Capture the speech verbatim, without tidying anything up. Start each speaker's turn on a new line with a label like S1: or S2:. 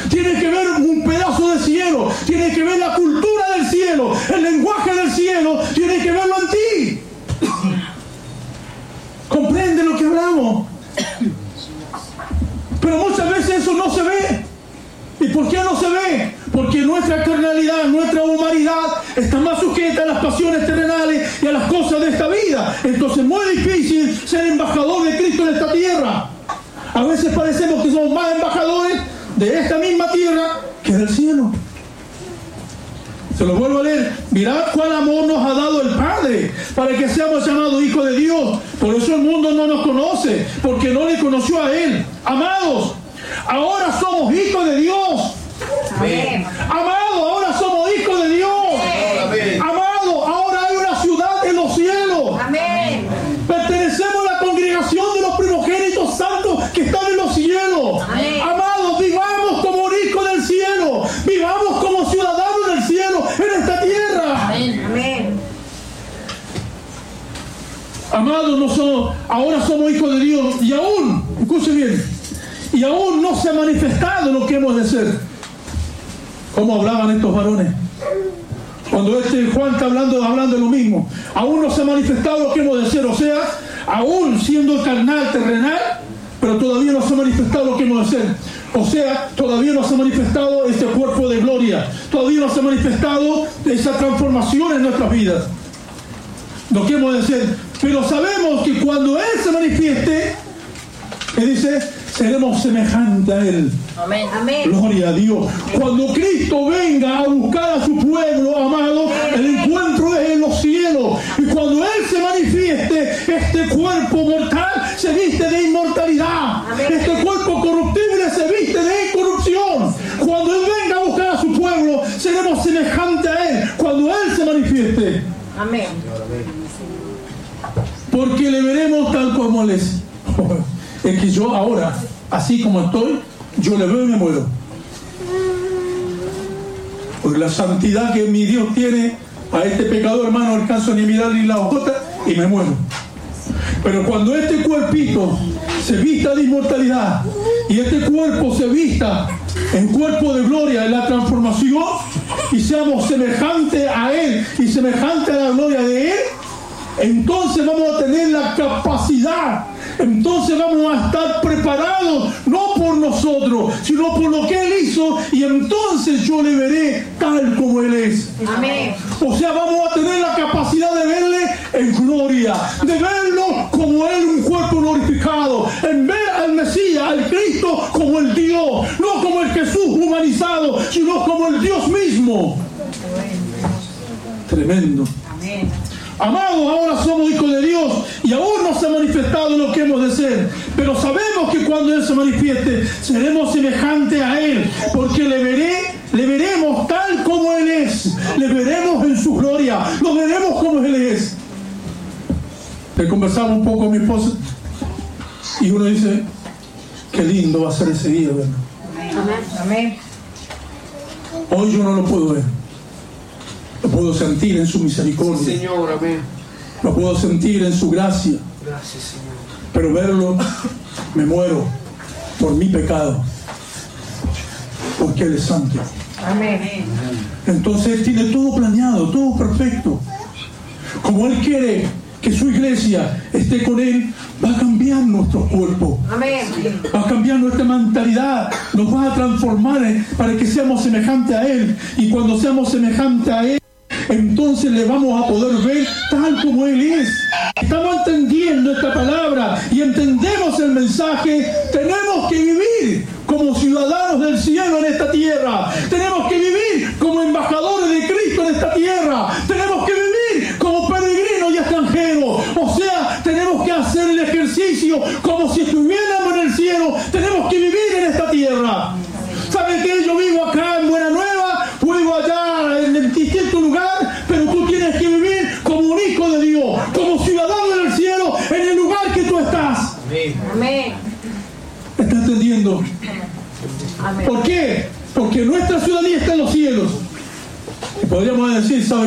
S1: tienes que ver un pedazo de cielo, tienes que ver la cultura del cielo, el lenguaje del cielo, tienes que verlo en ti. ¿Comprende lo que hablamos? Pero muchas veces eso no se ve. ¿Y por qué no se ve? Porque nuestra carnalidad, nuestra humanidad está más sujeta a las pasiones terrenales y a las cosas de esta vida. Entonces es muy difícil ser embajador de Cristo en esta tierra. A veces parecemos que somos más embajadores de esta misma tierra que del cielo. Se lo vuelvo a leer. Mirad cuál amor nos ha dado el Padre para que seamos llamados hijos de Dios. Por eso el mundo no nos conoce, porque no le conoció a Él. Amados, ahora somos hijos de Dios.
S2: Amén.
S1: Amado, ahora somos hijos de Dios.
S2: Amén.
S1: Amado, ahora hay una ciudad en los cielos.
S2: Amén.
S1: Pertenecemos a la congregación de los primogénitos santos que están en los cielos.
S2: Amén.
S1: Amados, vivamos como hijos del cielo. Vivamos como ciudadanos del cielo en esta tierra.
S2: Amén. Amén.
S1: Amados, no somos, ahora somos hijos de Dios y aún, escuche bien, y aún no se ha manifestado lo que hemos de ser. ¿Cómo hablaban estos varones? Cuando este Juan está hablando, hablando de lo mismo. Aún no se ha manifestado lo que hemos de ser. O sea, aún siendo carnal, terrenal, pero todavía no se ha manifestado lo que hemos de ser. O sea, todavía no se ha manifestado este cuerpo de gloria. Todavía no se ha manifestado esa transformación en nuestras vidas. Lo que hemos de ser. Pero sabemos que cuando Él se manifieste, ¿qué dice? Seremos semejantes a Él.
S2: Amén. Amén.
S1: Gloria a Dios. Cuando Cristo venga a buscar a su pueblo, amado, el encuentro es en los cielos. Y cuando Él se manifieste, este cuerpo mortal se viste de inmortalidad.
S2: Amén.
S1: Este cuerpo corruptible se viste de incorrupción. Cuando Él venga a buscar a su pueblo, seremos semejantes a Él. Cuando Él se manifieste.
S2: Amén.
S1: Porque le veremos tal como Él es. Es que yo ahora, así como estoy, yo le veo y me muero. Porque la santidad que mi Dios tiene a este pecador, hermano, no alcanzo ni a mirar ni la ojota y me muero. Pero cuando este cuerpito se vista de inmortalidad y este cuerpo se vista en cuerpo de gloria, en la transformación, y seamos semejantes a Él y semejantes a la gloria de Él, entonces vamos a tener la capacidad, entonces vamos a estar preparados, no por nosotros, sino por lo que Él hizo, y entonces yo le veré tal como Él es.
S2: Amén.
S1: O sea, vamos a tener la capacidad de verle en gloria, de verlo como Él, un cuerpo glorificado, en ver al Mesías, al Cristo, como el Dios, no como el Jesús humanizado, sino como el Dios mismo. Tremendo.
S2: Amén.
S1: Amados, ahora somos hijos de Dios y aún no se ha manifestado lo que hemos de ser, pero sabemos que cuando Él se manifieste seremos semejantes a Él, porque le veré, le veremos tal como Él es, le veremos en su gloria, lo veremos como Él es. Le conversaba un poco con mi esposa y uno dice, qué lindo va a ser ese día, ¿verdad?
S2: Amén. Amén.
S1: Hoy yo no lo puedo ver. Lo puedo sentir en su misericordia.
S3: Sí, Señor, amén.
S1: Lo puedo sentir en su gracia.
S3: Gracias, Señor.
S1: Pero verlo, me muero por mi pecado. Porque Él es santo.
S2: Amén.
S1: Entonces Él tiene todo planeado, todo perfecto. Como Él quiere que su iglesia esté con Él, va a cambiar nuestro cuerpo.
S2: Amén.
S1: Va a cambiar nuestra mentalidad. Nos va a transformar para que seamos semejantes a Él. Y cuando seamos semejantes a Él, entonces le vamos a poder ver tal como Él es. Estamos entendiendo esta palabra y entendemos el mensaje. Tenemos que vivir como ciudadanos del cielo en esta tierra. Tenemos que vivir como embajadores de Cristo en esta tierra. Tenemos que vivir como peregrinos y extranjeros. O sea, tenemos que hacer el ejercicio como si estuviéramos en el cielo. Tenemos que vivir en esta tierra. ¿Saben qué? Yo vivo acá en Buena Nueva, vivo allá en el distinto lugar, pero tú tienes que vivir como un hijo de Dios, como ciudadano del cielo, en el lugar que tú estás.
S2: Amén.
S1: ¿Estás entendiendo?
S2: Amén.
S1: ¿Por qué? Porque nuestra ciudadanía está en los cielos. Y podríamos decir, ¿sabes?